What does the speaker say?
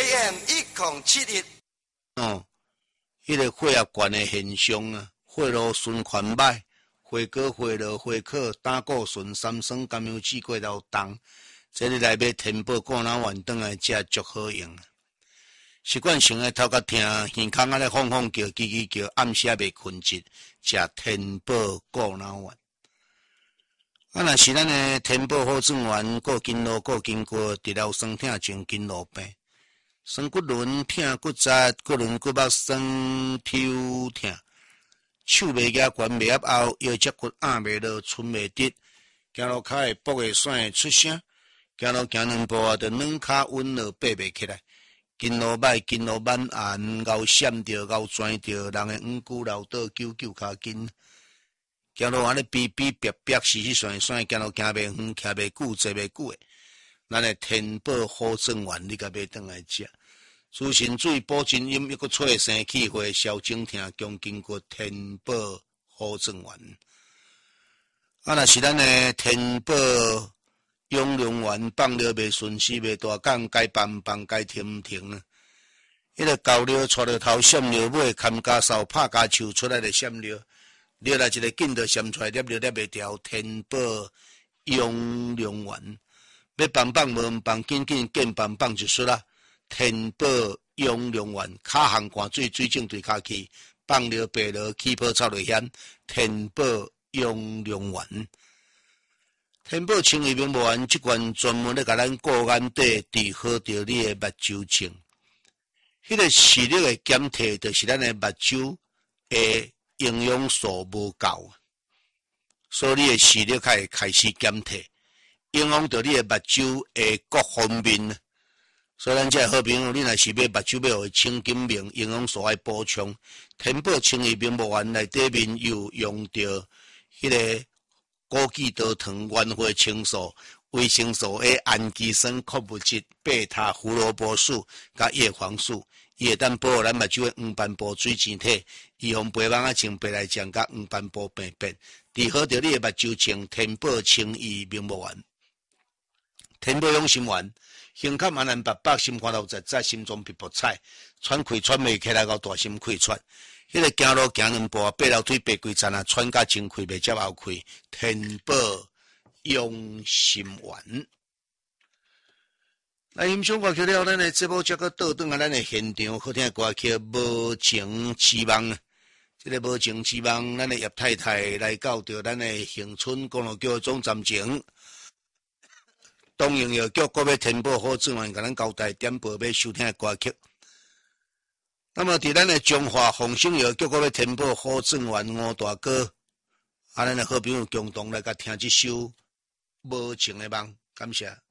AM1071。 迄个血压悬的现象啊，血路循环歹，血果、血落、血可、胆固醇、三酸甘油酯过头重，这你来买天宝固脑丸转来食足好用。习惯性的头壳疼，耳孔啊咧晃晃叫、叽叽叫，暗时也袂困觉，食天宝固脑丸。啊，若是咱的天宝好转丸，顾筋络、顾筋骨，治疗酸痛、前筋络病。酸骨轮、疼骨折、骨轮骨膜酸、抽疼，手袂举悬袂压后，腰脊骨压袂落，伸袂直，行路骹会跛会甩会出声，行路行两步啊，就软骹稳落爬袂起来，筋络歹、筋络满硬，腰闪着、腰钻着，人会五骨流倒、揪骹筋，行路安尼逼逼逼逼、死死甩甩，行路行袂远、徛袂久、坐袂久诶。咱的天宝好转丸，你甲买转来食。滋肾水、补真阴，又搁催生气血、消肿痛、强筋骨。天宝好转丸。啊，若是咱的天宝养龙丸放了袂顺时、袂大港，该放该停停啊。迄个高料带着头闪料尾，砍家扫拍家树出来的闪料，料来一个劲就闪出来，捏袂掉。天宝养龙丸。要棒棒无棒，紧见棒棒就出啦。天宝养龙丸，骹项灌水，水肿对骹去，放了白了，起泡臭就险。天宝养龙丸，天宝清胃明目丸，即罐专门咧甲咱顾眼底，治好着你的目睭症。迄个视力的减退，就是咱的目睭的营养素无够，所以你的视力才会开始减退。影响到你的目睭的各方面，所以咱这好朋友，你若是买目睭要清金明，营养素爱补充。天宝清胃明目丸内底面又用到迄个枸杞豆糖、原花青素、维生素 A、氨基酸、矿物质、贝塔胡萝卜素、甲叶黄素，伊会当保护咱目睭的黄斑部水晶体，预防白网仔症、白内障甲黄斑部病变，治好着你的目睭症。天宝清胃明目丸。天宝养心丸，胸口满烂白白，心肝头在，心脏皮薄彩，喘气喘袂起来，到大心气喘。迄个行路行两步，爬楼梯爬几层啊，喘甲前气袂接后气。天宝养心丸。来欣赏歌曲了，咱的节目则个倒转啊，咱的现场好听的歌曲《无情之梦》。这个无情之梦，咱的叶太太来到着咱的恒春公路桥总站前。东营药局各位天宝好转丸，甲咱交代点播要收听的歌曲。那么，伫咱的中华丰盛药局各位天宝好转丸吴大哥，咱的好朋友共同来甲听这首《无情的梦》，感谢。